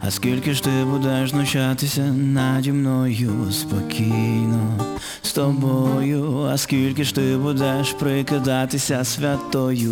А скільки ж ти будеш знущатися наді мною спокійно з тобою, а скільки ж ти будеш прикидатися святою?